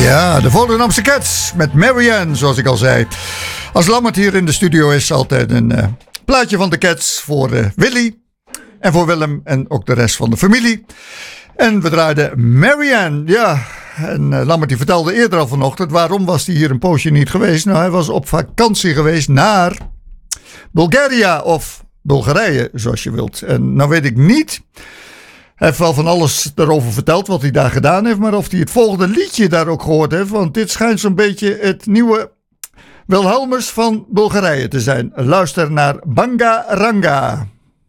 Ja, de Volendamse Cats met Marianne, zoals ik al zei. Als Lammert hier in de studio is, altijd een plaatje van de Cats voor Willy en voor Willem en ook de rest van de familie. En we draaiden Marianne, ja. En Lammert die vertelde eerder al vanochtend, waarom was hij hier een poosje niet geweest? Nou, hij was op vakantie geweest naar Bulgaria of Bulgarije, zoals je wilt. En nou weet ik niet... Hij heeft wel van alles erover verteld wat hij daar gedaan heeft. Maar of hij het volgende liedje daar ook gehoord heeft. Want dit schijnt zo'n beetje het nieuwe Wilhelmus van Bulgarije te zijn. Luister naar Banga Ranga.